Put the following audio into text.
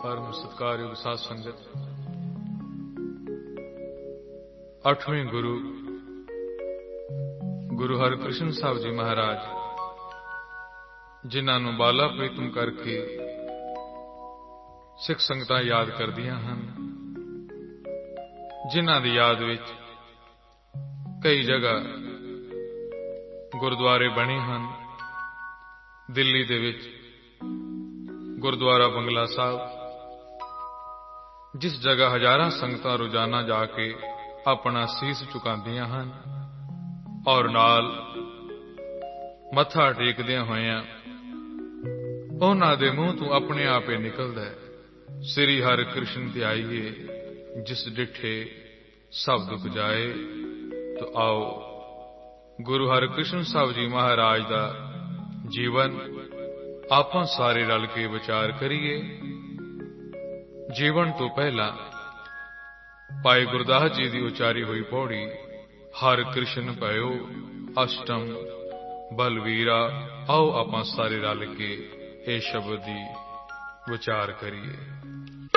परम सत्कारयोग साध संगत, 8वें गुरु हरकृष्ण साहब जी महाराज जिन्हां नूं बाला प्रीतम करके सिख संगतां याद करदियां हन, जिन्हां दी याद विच कई जगह गुरुद्वारे बने हन। दिल्ली दे विच गुरुद्वारा बंगला साहब, जिस जगह हजारां संगतां रोजाना जाके अपना सीस झुकांदियां हन और नाल मत्था टेकदियां होइयां उन्हां दे मूंह तो अपने आप ही निकलदा है, श्री हर कृष्ण ध्याइए जिस डिठे सब दुख जाए। तो आओ गुरु हरकृष्ण साहब जी महाराज दा जीवन आपां सारे रल के विचार करिए। जीवन तो पहला भाई गुरदास जी की उचारी हुई पौड़ी, हर कृष्ण भयो अष्टम बलवीरा। आओ आपां सारे रल के इह शब्द दी विचार करिए।